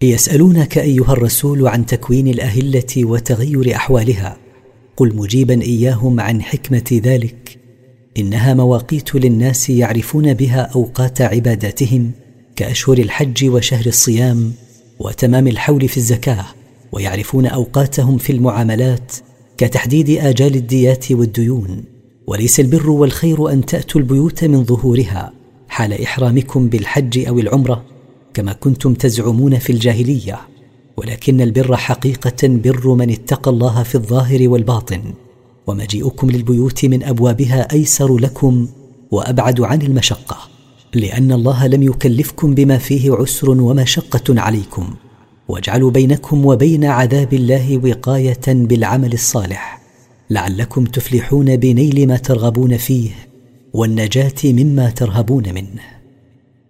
يسألونك أيها الرسول عن تكوين الأهلة وتغير أحوالها، قل مجيبا إياهم عن حكمة ذلك: إنها مواقيت للناس يعرفون بها أوقات عباداتهم، كأشهر الحج وشهر الصيام وتمام الحول في الزكاة، ويعرفون أوقاتهم في المعاملات، كتحديد آجال الديات والديون. وليس البر والخير أن تأتوا البيوت من ظهورها حال إحرامكم بالحج أو العمرة كما كنتم تزعمون في الجاهلية، ولكن البر حقيقة بر من اتقى الله في الظاهر والباطن، ومجيئكم للبيوت من أبوابها أيسر لكم وأبعد عن المشقة، لأن الله لم يكلفكم بما فيه عسر ومشقة عليكم، واجعلوا بينكم وبين عذاب الله وقاية بالعمل الصالح لعلكم تفلحون بنيل ما ترغبون فيه والنجاة مما ترهبون منه.